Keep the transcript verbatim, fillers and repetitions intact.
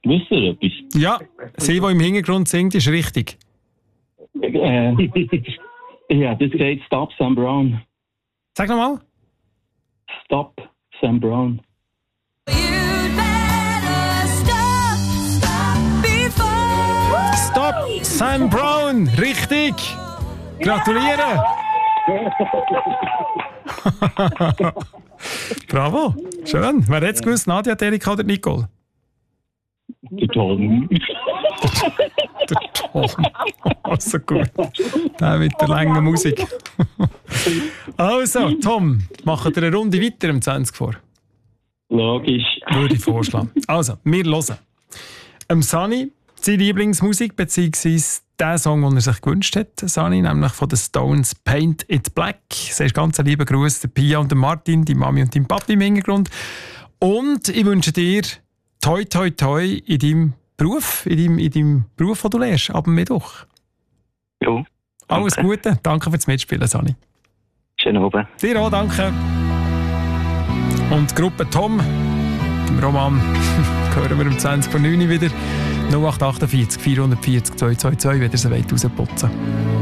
Wisst ihr etwas? Ja, sie, die im Hintergrund singt, ist richtig. Äh, ja, das geht Stop Sam Brown. Sag nochmal. Stop Sam Brown. Stop Sam Brown, richtig. Gratuliere. Bravo, schön. Wer hätte es gewusst, Nadia, Erika oder Nicole? Der Tom. Der Tom. Also gut. Der mit der langen Musik. Also, Tom, machen wir eine Runde weiter um zwanzig vor. Logisch. Würde ich vorschlagen. Also, wir hören. Ähm, Sani, seine Lieblingsmusik, beziehungsweise der Song, den er sich gewünscht hat, Sani, nämlich von den Stones «Paint It Black». Das ist ganz ein lieber Gruß, der Pia und der Martin, die Mami und dein Papi im Hintergrund. Und ich wünsche dir toi toi toi in deinem Beruf, in deinem, in deinem Beruf, den du lernst, ab dem Mittwoch. Jo. Alles Gute, danke fürs Mitspielen, Sani. Schönen Abend. Dir auch, danke. Und die Gruppe Tom, dem Roman, hören wir um zwanzig vor neun wieder. null acht acht vier, vier vier null zwei zwei zwei, wenn ihr sie rausputzen wollt.